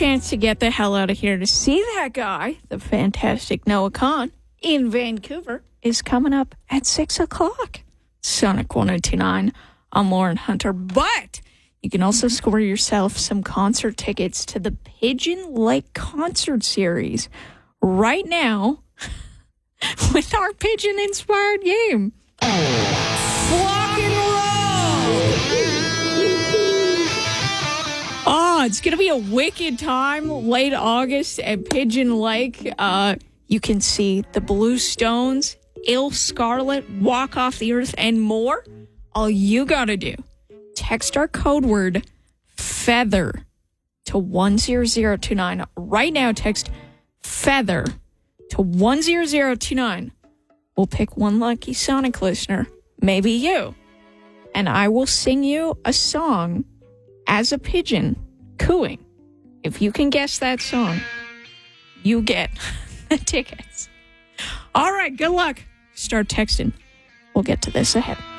chance to get the hell out of here to see that guy, the fantastic Noah Kahan, in Vancouver, is coming up at 6 o'clock. Sonic 1029. I'm Lauren Hunter. But you can also score yourself some concert tickets to the Pigeon Lake Concert Series right now with our pigeon-inspired game. Flock and roll! Oh, it's going to be a wicked time late August at Pigeon Lake. You can see the Blue Stones, Il Scarlet, Walk Off the Earth, and more. All you got to do, text our code word FEATHER to 10029. Right now, text FEATHER to 10029. We'll pick one lucky Sonic listener, maybe you, and I will sing you a song as a pigeon cooing. If you can guess that song, you get the tickets. All right, good luck. Start texting. We'll get to this ahead.